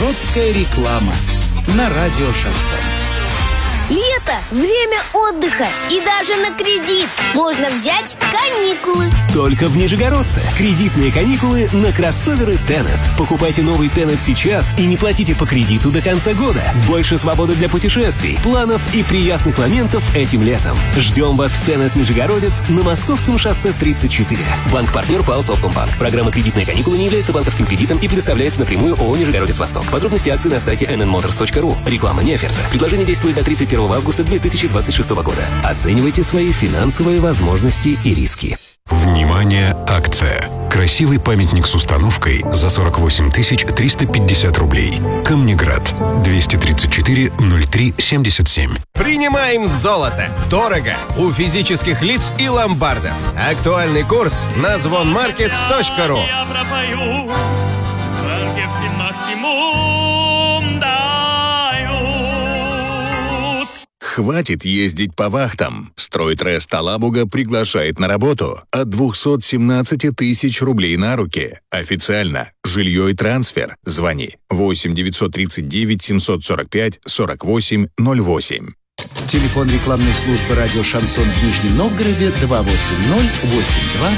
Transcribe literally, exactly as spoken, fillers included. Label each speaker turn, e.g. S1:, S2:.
S1: Нижегородская реклама на радио «Шансон».
S2: Лето – время отдыха. И даже на кредит можно взять каникулы.
S3: Только в Нижегородце. Кредитные каникулы на кроссоверы Тенет. Покупайте новый Тенет сейчас и не платите по кредиту до конца года. Больше свободы для путешествий, планов и приятных моментов этим летом. Ждем вас в Тенет Нижегородец на Московском шоссе тридцать четыре. Банк-партнер ПАО «Совкомбанк». Программа «Кредитные каникулы» не является банковским кредитом и предоставляется напрямую ООО «Нижегородец Восток». Подробности акций на сайте эн эн моторс точка ру. Реклама не оферта. Предложение действует до тридцать первого августа две тысячи двадцать шестого года. Оценивайте свои финансовые возможности и риски.
S4: Внимание, акция. Красивый памятник с установкой за сорок восемь тысяч триста пятьдесят рублей. Камнеград. двести тридцать четыре ноль три семьдесят семь.
S5: Принимаем золото. Дорого. У физических лиц и ломбардов. Актуальный курс на звонмаркет точка ру.
S6: Я пропою, звонки всем максимум дают.
S7: Хватит ездить по вахтам. Стройтрест Алабуга приглашает на работу от двухсот семнадцати тысяч рублей на руки. Официально. Жилье и трансфер. Звони восемь девятьсот тридцать девять семьсот сорок пять сорок восемь ноль восемь.
S1: Телефон рекламной службы радио «Шансон» в Нижнем Новгороде два восемь ноль восемь два